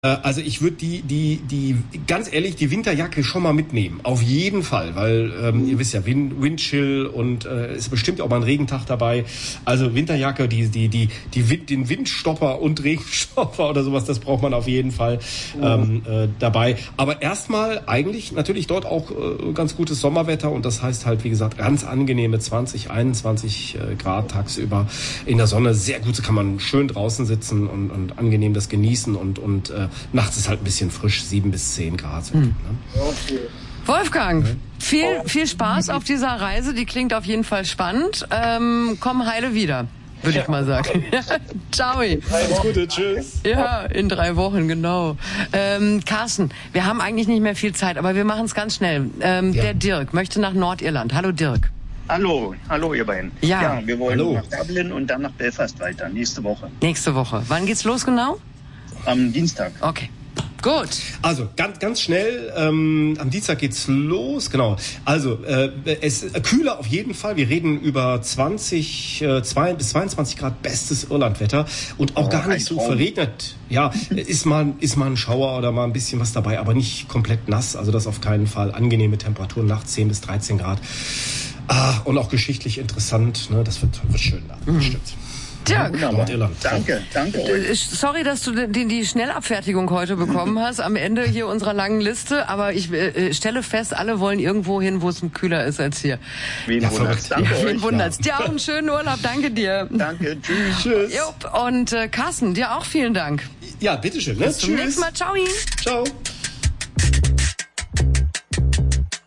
Also ich würde die ganz ehrlich, die Winterjacke schon mal mitnehmen. Auf jeden Fall, weil ihr wisst ja, Windchill und ist bestimmt auch mal ein Regentag dabei. Also Winterjacke, den Windstopper und Regenstopper oder sowas, das braucht man auf jeden Fall dabei. Aber erstmal eigentlich natürlich dort auch ganz gutes Sommerwetter und das heißt halt, wie gesagt, ganz angenehme 20, 21 Grad tagsüber in der Sonne. Sehr gut, kann man schön draußen sitzen und angenehm das genießen und nachts ist halt ein bisschen frisch, 7 bis 10 Grad. Ne? Okay. Wolfgang, viel Spaß auf dieser Reise, die klingt auf jeden Fall spannend. Komm heile wieder, würde ich mal sagen. Ciao. Alles Gute, tschüss. Ja, in 3 Wochen, genau. Carsten, wir haben eigentlich nicht mehr viel Zeit, aber wir machen es ganz schnell. Der Dirk möchte nach Nordirland. Hallo Dirk. Hallo ihr beiden. Ja, wir wollen nach Dublin und dann nach Belfast weiter, nächste Woche. Nächste Woche. Wann geht's los genau? Am Dienstag. Okay. Gut. Also ganz schnell, am Dienstag geht's los, genau. Also es kühler auf jeden Fall. Wir reden über 2 bis 22 Grad bestes Irlandwetter und auch gar nicht so verregnet. Ja, ist mal ein Schauer oder mal ein bisschen was dabei, aber nicht komplett nass. Also das auf keinen Fall. Angenehme Temperaturen, nachts 10 bis 13 Grad. Und auch geschichtlich interessant. Ne? Das wird schön da, bestimmt. Dirk, danke euch. Sorry, dass du die Schnellabfertigung heute bekommen hast, am Ende hier unserer langen Liste, aber ich stelle fest, alle wollen irgendwo hin, wo es kühler ist als hier. Wen wundert's? Danke euch. Wen wundert's? Dir auch einen schönen Urlaub, danke dir. Danke, tschüss. Jupp, und Carsten, dir auch vielen Dank. Ja, bitteschön. Ne? Bis zum nächsten Mal, ciao. Ciao.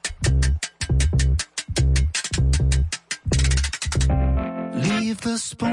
Leave the spoon.